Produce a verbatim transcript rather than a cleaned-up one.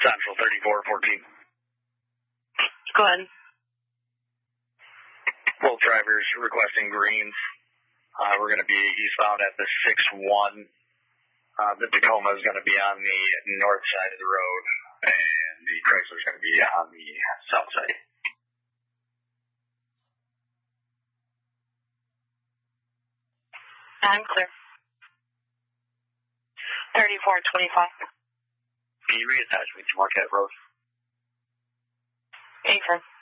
Central thirty-four fourteen. Go ahead. Both drivers requesting greens. Uh, we're going to be eastbound at the six one. Uh, the Tacoma is going to be on the north side of the road, and the Chrysler is going to be on the south side. I'm clear. thirty-four twenty-five. Can you reattach me to Marquette Road? Affirm.